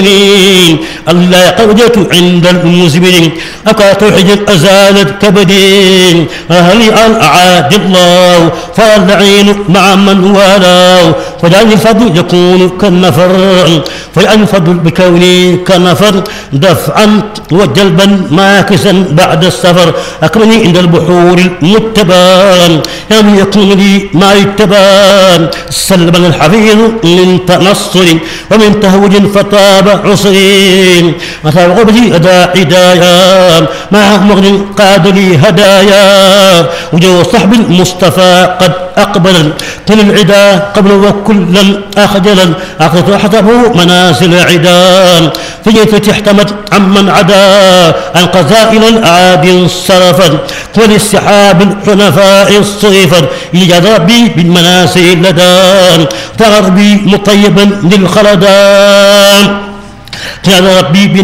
الله قودت عند المزمرين أكات حجر أزالت كبدين أهلي أعاد الله فالعين مع من والاه فلأن الفضل يكون كالنفر فلأن الفضل بكوني كالنفر دفعا وجلبا ماكسا بعد السفر أكرمني عند البحور المتبان يعني يكون لي ما يتبان سلبا الحفيظ من تنصر ومن تهوج فطاب عصرين مثل غبتي أداء هدايا مع مغن قاد لي هدايا وجو صحب المصطفى قد أقبل كل العدا قبل وكلا أخجلا أخذت حسبه منازل عدان فجيت احتمت عمن عدا عن قزائل الأعادي انصرفت كل السحاب الحنفاء صيفت يجد ربي بالمناسل لدان تغربي مطيبا للخلدان كان ربي